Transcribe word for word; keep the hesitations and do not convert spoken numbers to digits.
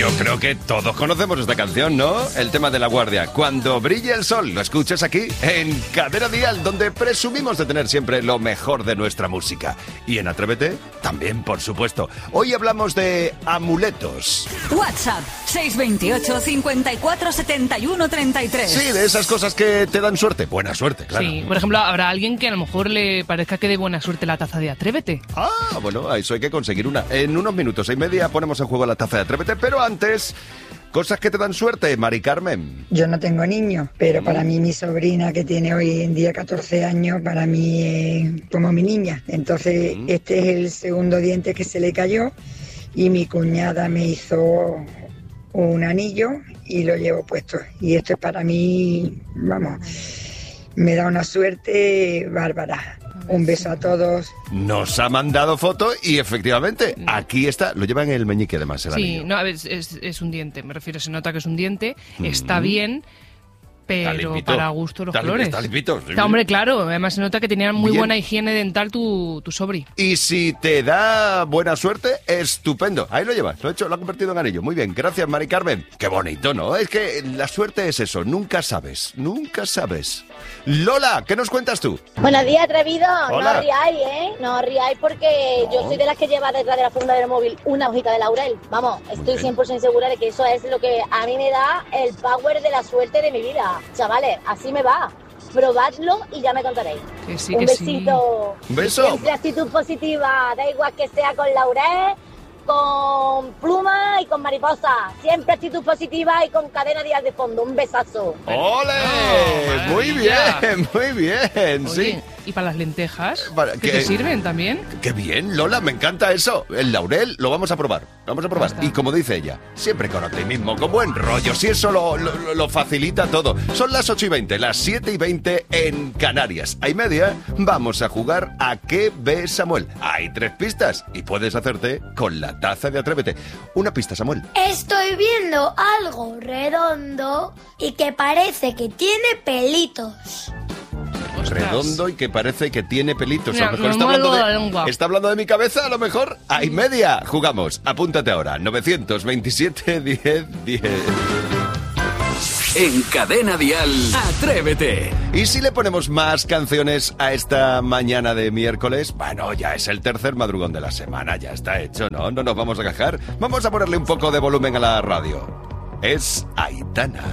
Yo creo que todos conocemos esta canción, ¿no? El tema de La Guardia. Cuando brille el sol, lo escuchas aquí en Cadena Dial, donde presumimos de tener siempre lo mejor de nuestra música. Y en Atrévete, también, por supuesto. Hoy hablamos de amuletos. WhatsApp, seis dos ocho, cinco cuatro, siete uno, tres tres. Sí, de esas cosas que te dan suerte. Buena suerte, claro. Sí, por ejemplo, habrá alguien que a lo mejor le parezca que dé buena suerte la taza de Atrévete. Ah, bueno, a eso hay que conseguir una. En unos minutos y media ponemos en juego la taza de Atrévete, pero antes, cosas que te dan suerte, Mari Carmen. Yo no tengo niños, pero para mí mi sobrina, que tiene hoy en día catorce años, para mí es como mi niña. Entonces, mm. este es el segundo diente que se le cayó y mi cuñada me hizo un anillo y lo llevo puesto. Y esto es para mí, vamos, me da una suerte bárbara. Un beso a todos. Nos ha mandado foto y efectivamente, aquí está, lo lleva en el meñique además el Sí, anillo. no, a ver, es, es un diente, me refiero, se nota que es un diente, mm. está bien, pero para gusto los está colores. Está limpito. Está, hombre, claro, además se nota que tenían muy bien. Buena higiene dental tu, tu sobri. Y si te da buena suerte, estupendo. Ahí lo llevas, lo he hecho, lo ha convertido en anillo. Muy bien, gracias, Mari Carmen. Qué bonito, ¿no? Es que la suerte es eso, nunca sabes, nunca sabes. Lola, ¿qué nos cuentas tú? Buenos días, atrevidos. Hola. No os riáis, ¿eh? No os riáis porque no. yo soy de las que lleva detrás de la funda del móvil una hojita de laurel. Vamos, estoy cien por ciento segura de que eso es lo que a mí me da el power de la suerte de mi vida. Chavales, así me va. Probadlo y ya me contaréis. Que sí, Un que besito. Sí. Un beso. Siempre actitud positiva. Da igual que sea con laurel, con pluma y con mariposa. Siempre actitud positiva y con Cadena Dial de fondo. Un besazo. ¡Ole! Oh, muy bien, muy bien, Oye, sí. ¿y para las lentejas? Para- ¿Que ¿qué? te sirven también? Qué bien, Lola, me encanta eso. El laurel lo vamos a probar, lo vamos a probar. Basta. Y como dice ella, siempre con optimismo, con buen rollo, si eso lo, lo, lo facilita todo. Son las ocho y veinte, las siete y veinte en Canarias. A y media vamos a jugar a ¿Qué ve Samuel? Hay tres pistas y puedes hacerte con la taza de Atrévete. Una pista, Samuel. Estoy viendo algo redondo y que parece que tiene pelitos. Ostras. Redondo y que parece que tiene pelitos. Mira, a lo mejor me está hablando, muerdo la de, lengua. está hablando de mi cabeza, a lo mejor. A y media jugamos. Apúntate ahora. novecientos veintisiete, diez, diez. En Cadena Dial, Atrévete. ¿Y si le ponemos más canciones a esta mañana de miércoles? Bueno, ya es el tercer madrugón de la semana, ya está hecho, ¿no? No nos vamos a quejar. Vamos a ponerle un poco de volumen a la radio. Es Aitana.